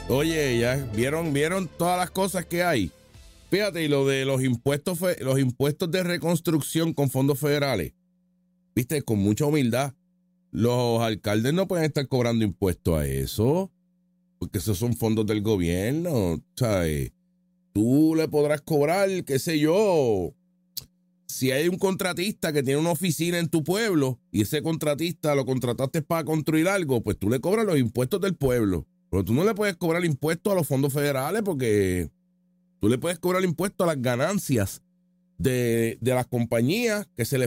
Oye, ya vieron todas las cosas que hay. Fíjate, y lo de los impuestos de reconstrucción con fondos federales. Viste, con mucha humildad, los alcaldes no pueden estar cobrando impuestos a eso, porque esos son fondos del gobierno, ¿sabes? Tú le podrás cobrar, qué sé yo, si hay un contratista que tiene una oficina en tu pueblo y ese contratista lo contrataste para construir algo, pues tú le cobras los impuestos del pueblo. Pero tú no le puedes cobrar impuestos a los fondos federales porque tú le puedes cobrar impuestos a las ganancias de las compañías que se les